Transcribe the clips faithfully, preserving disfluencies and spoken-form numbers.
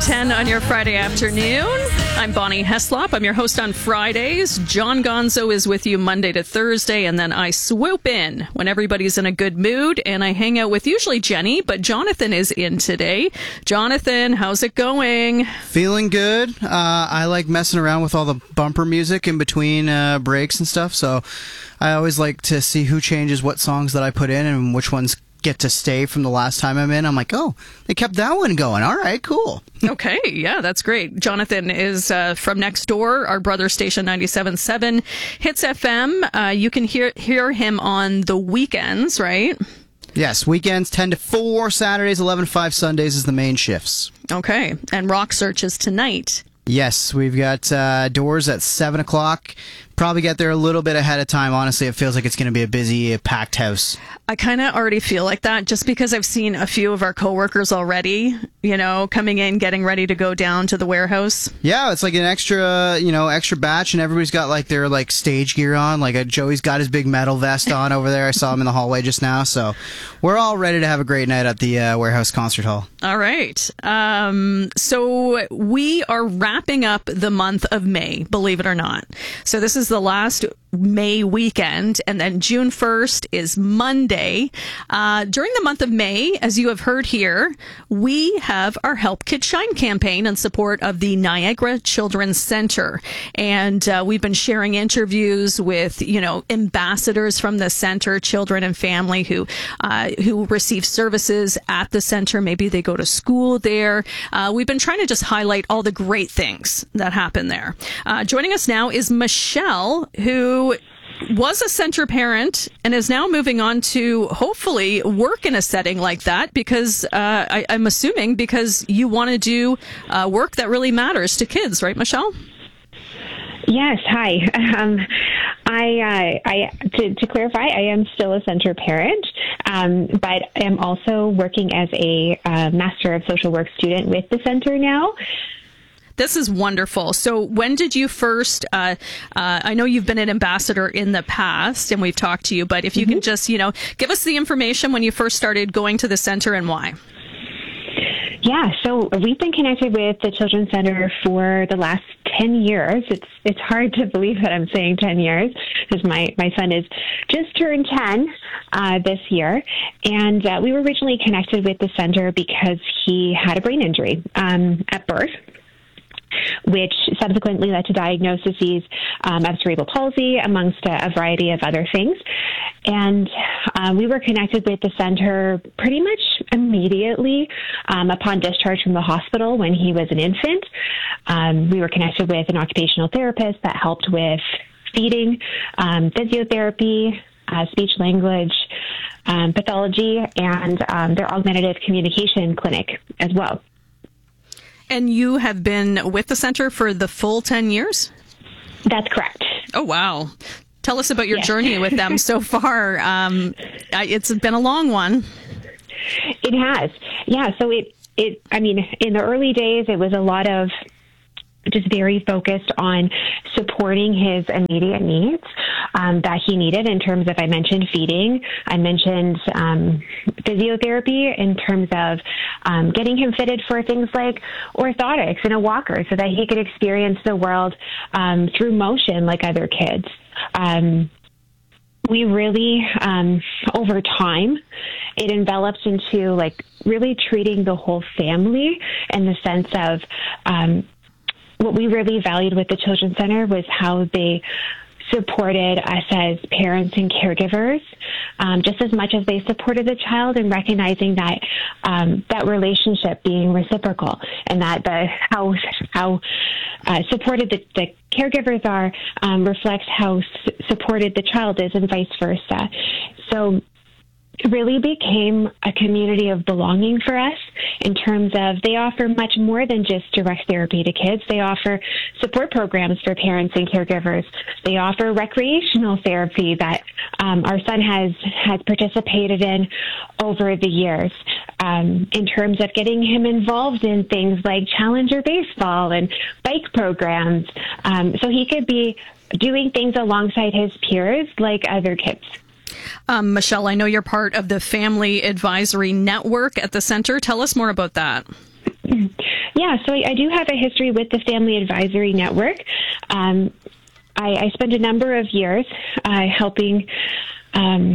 ten on your Friday afternoon. I'm Bonnie Heslop. I'm your host on Fridays. John Gonzo is with you Monday to Thursday, and then I swoop in when everybody's in a good mood, and I hang out with usually Jenny, but Jonathan is in today. Jonathan, how's it going? Feeling good. Uh, I like messing around with all the bumper music in between uh, breaks and stuff, so I always like to see who changes what songs that I put in and which ones get to stay from the last time I'm in. I'm like, oh, they kept that one going. All right, cool. Okay, yeah, that's great. Jonathan is uh, from next door, our brother station ninety-seven point seven Hits F M. Uh, you can hear hear him on the weekends, right? Yes, weekends ten to four, Saturdays eleven to five, Sundays is the main shifts. Okay, and Rock Search is tonight. Yes, we've got uh, doors at seven o'clock. Probably get there a little bit ahead of time. Honestly, it feels like it's going to be a busy, packed house. I kind of already feel like that just because I've seen a few of our coworkers already, you know, coming in, getting ready to go down to the warehouse. Yeah, it's like an extra, you know, extra batch, and everybody's got like their like stage gear on. Like uh, Joey's got his big metal vest on over there. I saw him in the hallway just now. So we're all ready to have a great night at the uh, warehouse concert hall. All right. Um, so we are wrapping up the month of May, believe it or not. So this is the last May weekend, and then June first is Monday. Uh, during the month of May, as you have heard here, we have our Help Kids Shine campaign in support of the Niagara Children's Center. And uh, we've been sharing interviews with, you know, ambassadors from the center, children and family who uh, who receive services at the center. Maybe they go to school there. Uh, we've been trying to just highlight all the great things that happen there. Uh, joining us now is Michelle, who was a center parent and is now moving on to hopefully work in a setting like that because uh, I, I'm assuming because you want to do uh, work that really matters to kids, right, Michelle? Yes. Hi. Um, I, uh, I to, to clarify, I am still a center parent, um, but I am also working as a uh, Master of Social Work student with the center now. This is wonderful. So when did you first, uh, uh, I know you've been an ambassador in the past and we've talked to you, but if you mm-hmm. can just, you know, give us the information when you first started going to the center and why. Yeah, so we've been connected with the Children's Center for the last ten years. It's it's hard to believe that I'm saying ten years because my, my son is just turned ten uh, this year. And uh, we were originally connected with the center because he had a brain injury um, at birth, which subsequently led to diagnoses um, of cerebral palsy, amongst a, a variety of other things. And uh, we were connected with the center pretty much immediately um, upon discharge from the hospital when he was an infant. Um, we were connected with an occupational therapist that helped with feeding, um, physiotherapy, uh, speech language, um, pathology, and um, their augmentative communication clinic as well. And you have been with the center for the full ten years? That's correct. Oh, wow. Tell us about your yes. journey with them so far. Um, it's been a long one. It has. Yeah. So it, it, I mean, in the early days, it was a lot of just very focused on supporting his immediate needs um, that he needed in terms of, I mentioned feeding, I mentioned um, physiotherapy in terms of um, getting him fitted for things like orthotics and a walker so that he could experience the world um, through motion like other kids. Um, we really, um, over time, it envelops into like really treating the whole family in the sense of um, what we really valued with the Children's Center was how they supported us as parents and caregivers, um, just as much as they supported the child, and recognizing that um, that relationship being reciprocal, and that the how how uh, supported the, the caregivers are um, reflects how s- supported the child is, and vice versa. So it really became a community of belonging for us in terms of they offer much more than just direct therapy to kids. They offer support programs for parents and caregivers. They offer recreational therapy that um, our son has, has participated in over the years um, in terms of getting him involved in things like Challenger baseball and bike programs um, so he could be doing things alongside his peers like other kids. Um, Michelle, I know you're part of the Family Advisory Network at the center. Tell us more about that. Yeah, Yeah, so I, I do have a history with the Family Advisory Network. Um, I, I spent a number of years uh, helping. Um,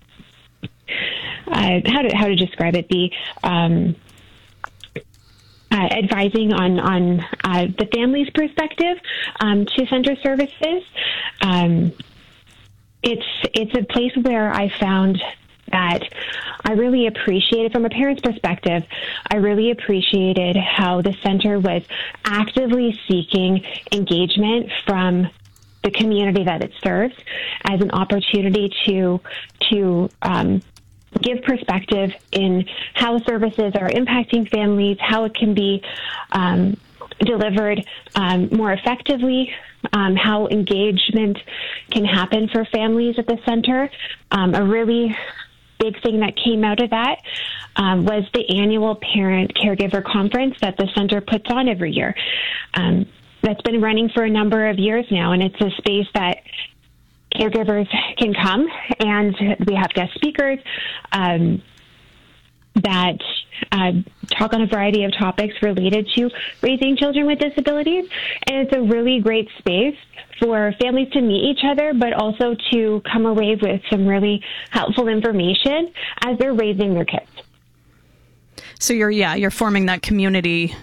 uh, how to how to describe it? The um, uh, advising on on uh, the family's perspective um, to center services. Um, it's it's a place where I found that I really appreciated, from a parent's perspective, I really appreciated how the center was actively seeking engagement from the community that it serves as an opportunity to to um, give perspective in how services are impacting families, how it can be um, delivered um, more effectively, um, how engagement can happen for families at the center. Um, a really big thing that came out of that um, was the annual parent caregiver conference that the center puts on every year. Um, that's been running for a number of years now, and it's a space that caregivers can come, and we have guest speakers um, that uh, talk on a variety of topics related to raising children with disabilities. And it's a really great space for families to meet each other, but also to come away with some really helpful information as they're raising their kids. So you're, yeah, you're forming that community.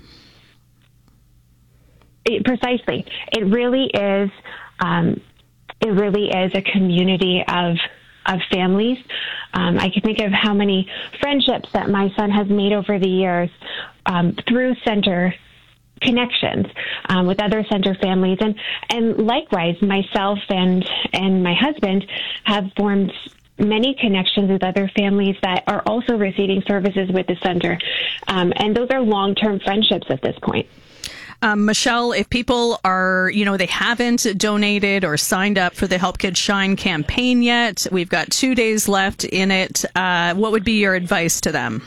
It, precisely. It really is, um, it really is a community of of families. Um, I can think of how many friendships that my son has made over the years um, through center connections um, with other center families, and and likewise, myself and and my husband have formed many connections with other families that are also receiving services with the center, um, and those are long-term friendships at this point. Um, Michelle, if people are, you know, they haven't donated or signed up for the Help Kids Shine campaign yet, we've got two days left in it. Uh, what would be your advice to them?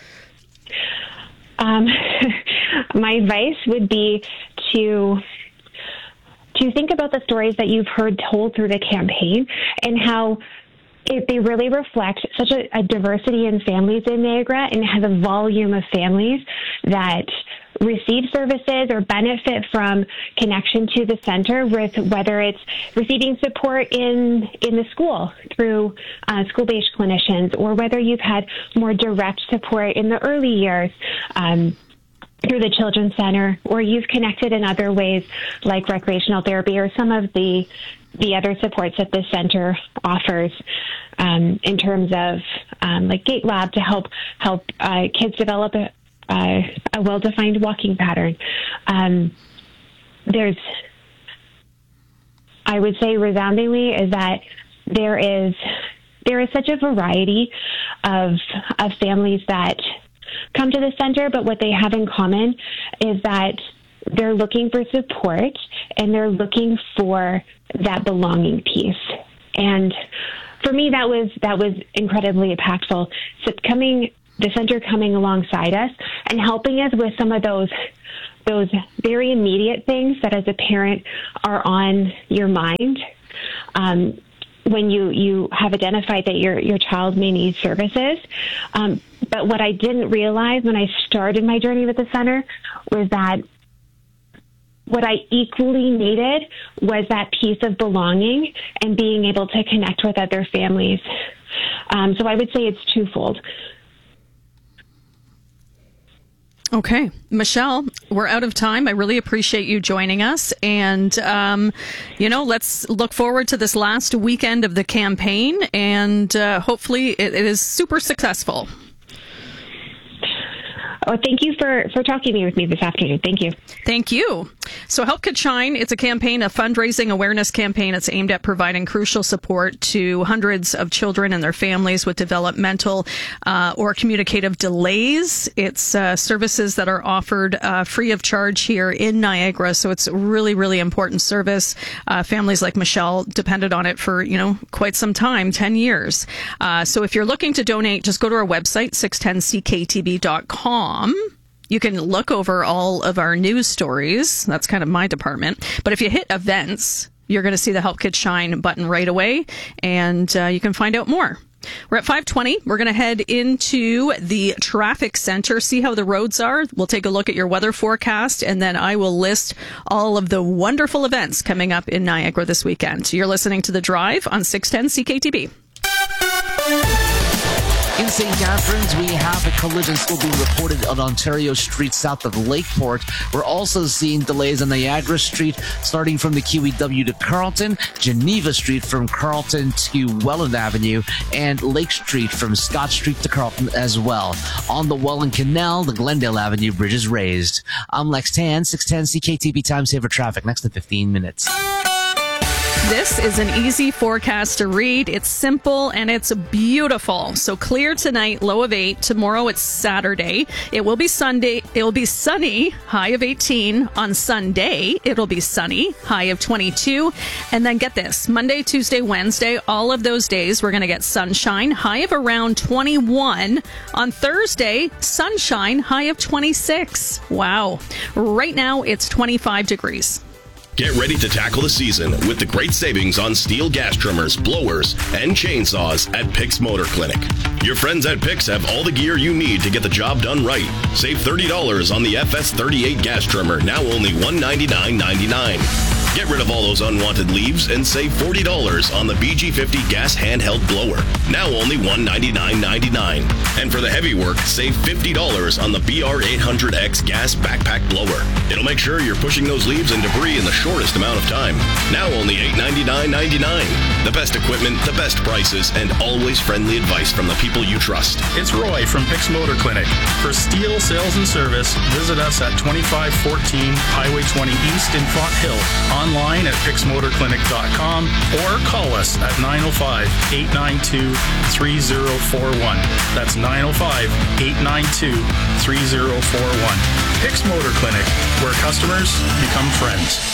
Um, my advice would be to to think about the stories that you've heard told through the campaign and how it, they really reflect such a, a diversity in families in Niagara, and has a volume of families that receive services or benefit from connection to the center, with whether it's receiving support in in the school through uh, school-based clinicians, or whether you've had more direct support in the early years um, through the Children's Center, or you've connected in other ways like recreational therapy or some of the the other supports that the center offers um, in terms of um, like Gait Lab to help help uh, kids develop a Uh, a well-defined walking pattern. Um, there's, I would say resoundingly, is that there is there is such a variety of of families that come to the center, but what they have in common is that they're looking for support and they're looking for that belonging piece. And for me, that was that was incredibly impactful. So coming. The center coming alongside us and helping us with some of those those very immediate things that as a parent are on your mind um, when you, you have identified that your, your child may need services. Um, but what I didn't realize when I started my journey with the center was that what I equally needed was that piece of belonging and being able to connect with other families. Um, so I would say it's twofold. Okay. Michelle, we're out of time. I really appreciate you joining us. And, um, you know, let's look forward to this last weekend of the campaign, and uh, hopefully it, it is super successful. Oh, thank you for, for talking with me this afternoon. Thank you. Thank you. So Help Kids Shine, it's a campaign, a fundraising awareness campaign. It's aimed at providing crucial support to hundreds of children and their families with developmental uh, or communicative delays. It's uh, services that are offered uh, free of charge here in Niagara. So it's a really, really important service. Uh, families like Michelle depended on it for, you know, quite some time, ten years. Uh, so if you're looking to donate, just go to our website, six ten c k t b dot com. You can look over all of our news stories. That's kind of my department. But if you hit events, you're going to see the Help Kids Shine button right away, and uh, you can find out more. We're at five twenty. We're going to head into the traffic center, see how the roads are. We'll take a look at your weather forecast, and then I will list all of the wonderful events coming up in Niagara this weekend. You're listening to The Drive on six ten C K T B. In Saint Catharines, we have a collision still being reported on Ontario Street south of Lakeport. We're also seeing delays on Niagara Street starting from the Q E W to Carleton, Geneva Street from Carleton to Welland Avenue, and Lake Street from Scott Street to Carleton as well. On the Welland Canal, the Glendale Avenue bridge is raised. I'm Lex Tan, six ten C K T B Time Saver Traffic, next to fifteen minutes. This is an easy forecast to read. It's simple and it's beautiful. So clear tonight, low of eight. Tomorrow it's Saturday. It will be Sunday. It will be sunny, high of eighteen. On Sunday, it'll be sunny, high of twenty-two. And then get this, Monday, Tuesday, Wednesday, all of those days we're going to get sunshine, high of around twenty-one. On Thursday, sunshine, high of twenty-six. Wow. Right now it's twenty-five degrees. Get ready to tackle the season with the great savings on steel gas trimmers, blowers, and chainsaws at Pix Motor Clinic. Your friends at Pix have all the gear you need to get the job done right. Save thirty dollars on the F S thirty-eight gas trimmer, now only one hundred ninety-nine ninety-nine. Get rid of all those unwanted leaves and save forty dollars on the B G fifty gas handheld blower, now only one hundred ninety-nine ninety-nine. And for the heavy work, save fifty dollars on the B R eight hundred X gas backpack blower. It'll make sure you're pushing those leaves and debris in the shortest amount of time, now only eight hundred ninety-nine ninety-nine. The best equipment, the best prices, and always friendly advice from the people you trust. It's Roy from Pix Motor Clinic. For steel sales and service, visit us at twenty-five fourteen Highway twenty East in Font Hill, online at pix motor clinic dot com, or call us at nine oh five, eight nine two, three oh four one. That's nine oh five, eight nine two, three oh four one. Pix Motor Clinic, where customers become friends.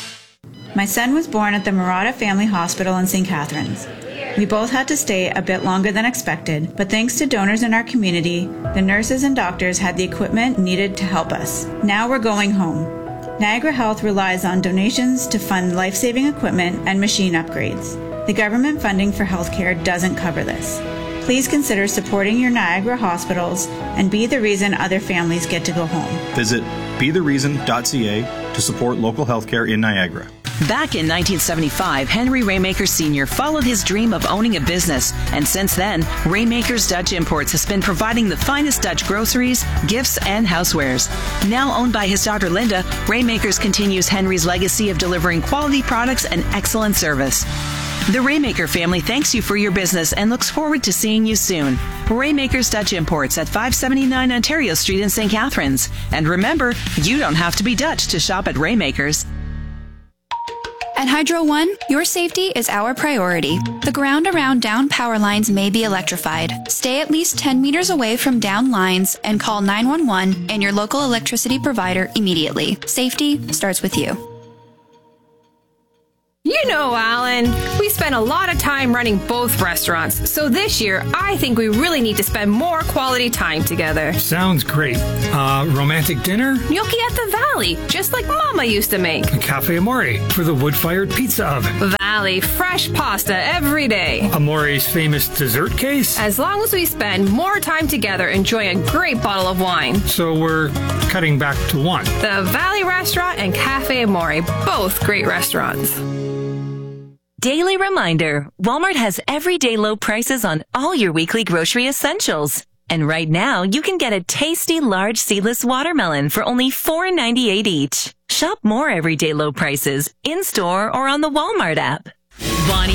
My son was born at the Murata Family Hospital in Saint Catharines. We both had to stay a bit longer than expected, but thanks to donors in our community, the nurses and doctors had the equipment needed to help us. Now we're going home. Niagara Health relies on donations to fund life-saving equipment and machine upgrades. The government funding for healthcare doesn't cover this. Please consider supporting your Niagara hospitals and be the reason other families get to go home. Visit be the reason dot c a to support local healthcare in Niagara. Back in nineteen seventy-five, Henry Raymaker Senior followed his dream of owning a business, and since then, Raymaker's Dutch Imports has been providing the finest Dutch groceries, gifts, and housewares. Now owned by his daughter Linda, Raymakers continues Henry's legacy of delivering quality products and excellent service. The Raymaker family thanks you for your business and looks forward to seeing you soon. Raymaker's Dutch Imports at five seventy-nine Ontario Street in Saint Catharines. And remember, you don't have to be Dutch to shop at Raymaker's. At Hydro One, your safety is our priority. The ground around down power lines may be electrified. Stay at least ten meters away from down lines and call nine one one and your local electricity provider immediately. Safety starts with you. You know, Alan, we spend a lot of time running both restaurants, so this year I think we really need to spend more quality time together. Sounds great. Uh, romantic dinner? Gnocchi at the Valley, just like Mama used to make. Cafe Amore for the wood-fired pizza oven. Valley, fresh pasta every day. Amore's famous dessert case? As long as we spend more time together enjoying a great bottle of wine. So we're cutting back to one. The Valley Restaurant and Cafe Amore, both great restaurants. Daily reminder, Walmart has everyday low prices on all your weekly grocery essentials. And right now, you can get a tasty large seedless watermelon for only four ninety-eight each. Shop more everyday low prices in-store or on the Walmart app. Bonnie